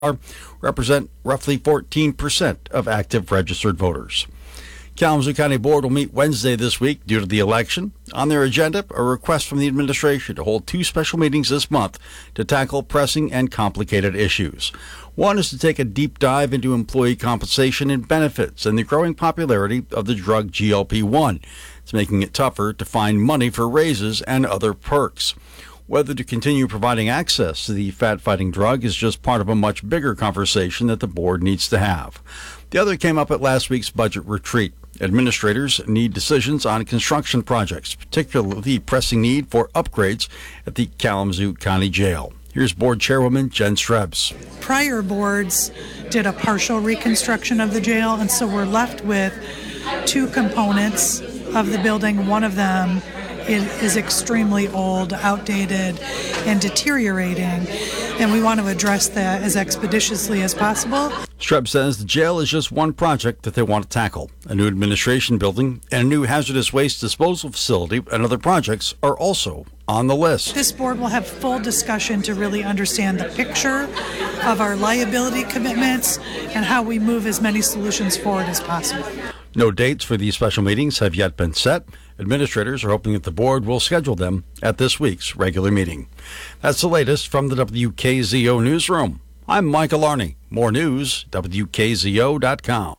represent roughly 14% of active registered voters. Kalamazoo County Board will meet Wednesday this week due to the election. On their agenda, a request from the administration to hold 2 special meetings this month to tackle pressing and complicated issues. One is to take a deep dive into employee compensation and benefits and the growing popularity of the drug GLP-1. It's making it tougher to find money for raises and other perks. Whether to continue providing access to the fat-fighting drug is just part of a much bigger conversation that the board needs to have. The other came up at last week's budget retreat. Administrators need decisions on construction projects, particularly the pressing need for upgrades at the Kalamazoo County Jail. Here's Board Chairwoman Jen Strebs. Prior boards did a partial reconstruction of the jail, and so we're left with 2 components of the building. One of them is extremely old, outdated, and deteriorating, and we want to address that as expeditiously as possible. Strebs says the jail is just one project that they want to tackle. A new administration building and a new hazardous waste disposal facility and other projects are also on the list. This board will have full discussion to really understand the picture of our liability commitments and how we move as many solutions forward as possible. No dates for these special meetings have yet been set. Administrators are hoping that the board will schedule them at this week's regular meeting. That's the latest from the WKZO Newsroom. I'm Michael Arney. More news, WKZO.com.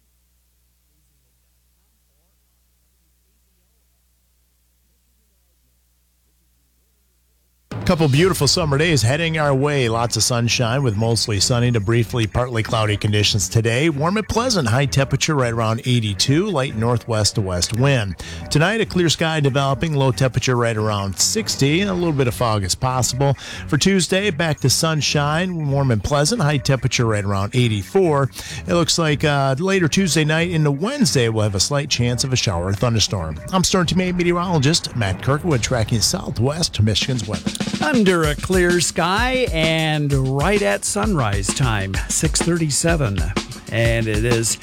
Couple beautiful summer days heading our way. Lots of sunshine with mostly sunny to briefly partly cloudy conditions today. Warm and pleasant. High temperature right around 82. Light northwest to west wind. Tonight, a clear sky developing. Low temperature right around 60. And a little bit of fog is possible. For Tuesday, back to sunshine. Warm and pleasant. High temperature right around 84. It looks like later Tuesday night into Wednesday, we'll have a slight chance of a shower or thunderstorm. I'm Storm Team meteorologist Matt Kirkwood tracking southwest Michigan's weather. Under a clear sky and right at sunrise time, 6:37. And it is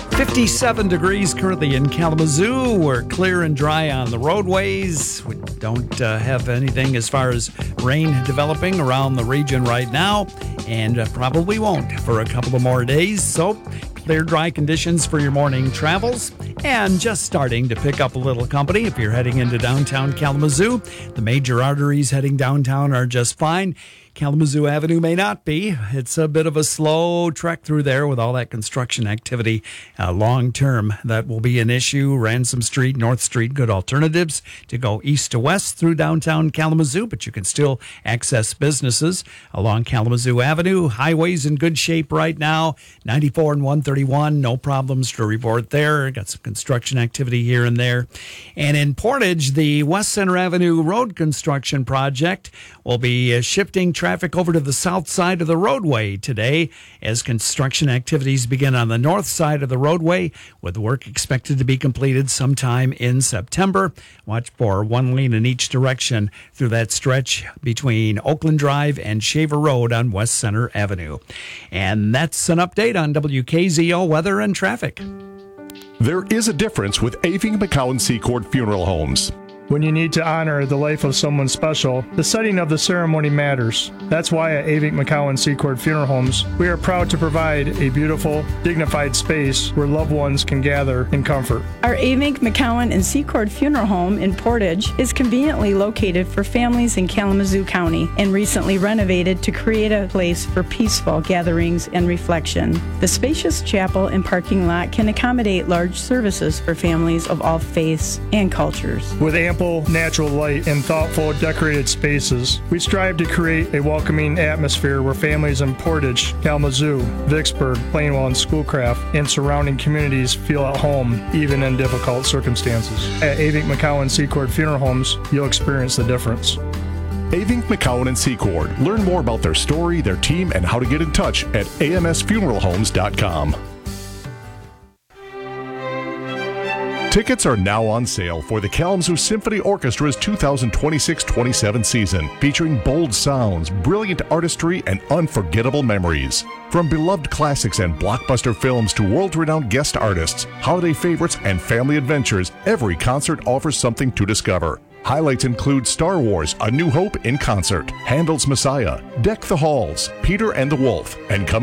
57 degrees currently in Kalamazoo. We're clear and dry on the roadways. We don't have anything as far as rain developing around the region right now, and probably won't for a couple of more days. So clear, dry conditions for your morning travels, and just starting to pick up a little company if you're heading into downtown Kalamazoo. The major arteries heading downtown are just fine. Kalamazoo Avenue may not be. It's a bit of a slow trek through there with all that construction activity. Long term, that will be an issue. Ransom Street, North Street, good alternatives to go east to west through downtown Kalamazoo, but you can still access businesses along Kalamazoo Avenue. Highways in good shape right now. 94 and 131, no problems to report there. Got some construction activity here and there. And in Portage, the West Center Avenue road construction project will be shifting traffic over to the south side of the roadway today as construction activities begin on the north side of the roadway, with work expected to be completed sometime in September. Watch for one lane in each direction through that stretch between Oakland Drive and Shaver Road on West Center Avenue. And that's an update on WKZO weather and traffic. There is a difference with Aving McCowan Secord Funeral Homes. When you need to honor the life of someone special, the setting of the ceremony matters. That's why at Avink McCowan Secord Funeral Homes, we are proud to provide a beautiful, dignified space where loved ones can gather in comfort. Our Avink McCowan and Secord Funeral Home in Portage is conveniently located for families in Kalamazoo County and recently renovated to create a place for peaceful gatherings and reflection. The spacious chapel and parking lot can accommodate large services for families of all faiths and cultures. With ample natural light and thoughtful decorated spaces, we strive to create a welcoming atmosphere where families in Portage, Kalamazoo, Vicksburg, Plainwell, and Schoolcraft, and surrounding communities feel at home, even in difficult circumstances. At Avink McCowan Secord Funeral Homes, you'll experience the difference. Avink McCowan and Secord. Learn more about their story, their team, and how to get in touch at amsfuneralhomes.com. Tickets are now on sale for the Kalamazoo Symphony Orchestra's 2026-27 season, featuring bold sounds, brilliant artistry, and unforgettable memories. From beloved classics and blockbuster films to world-renowned guest artists, holiday favorites, and family adventures, every concert offers something to discover. Highlights include Star Wars: A New Hope in concert, Handel's Messiah, Deck the Halls, Peter and the Wolf, and coming